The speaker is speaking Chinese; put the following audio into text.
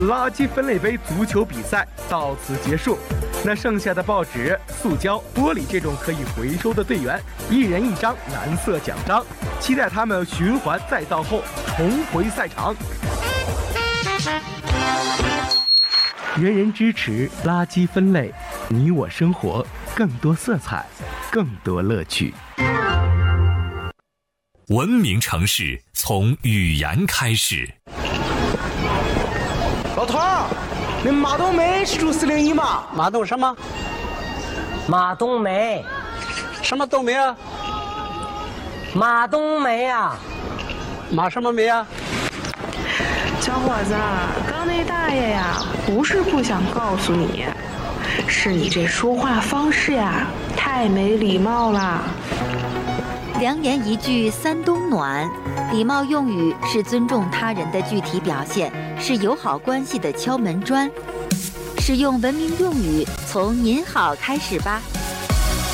垃圾分类杯足球比赛到此结束。那剩下的报纸、塑胶、玻璃这种可以回收的队员，一人一张蓝色奖章，期待他们循环再造后重回赛场。人人支持垃圾分类，你我生活更多色彩，更多乐趣。 文明城市从语言开始。 老头儿，那马冬梅是住401吗？ 马冬什么？ 马冬梅。 什么冬梅啊？ 马冬梅啊。 马什么梅啊？ 小伙子，刚那大爷呀，不是不想告诉你，是你这说话方式呀，太没礼貌了。 良言一句三冬暖，礼貌用语是尊重他人的具体表现，是友好关系的敲门砖。使用文明用语，从您好开始吧。